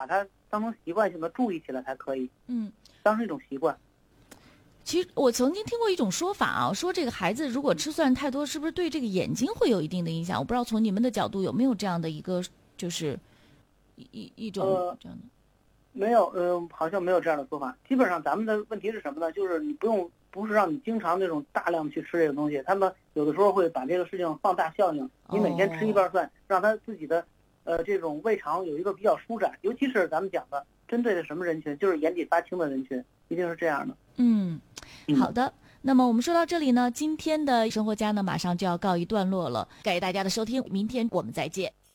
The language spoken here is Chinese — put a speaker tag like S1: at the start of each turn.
S1: 把它当成习惯性的注意起来才可以，当成一种习惯。
S2: 其实我曾经听过一种说法啊，说这个孩子如果吃蒜太多，是不是对这个眼睛会有一定的影响？我不知道从你们的角度有没有这样的一个，就是一种这样的。
S1: 没有，好像没有这样的说法。基本上咱们的问题是什么呢？就是你不是让你经常那种大量去吃这个东西，他们有的时候会把这个事情放大效应。你每天吃一瓣蒜，让他自己的这种胃肠有一个比较舒展，尤其是咱们讲的针对的什么人群，就是眼底发青的人群，一定是这样的。
S2: 好的。那么我们说到这里呢，今天的生活家呢马上就要告一段落了，感谢大家的收听，明天我们再见。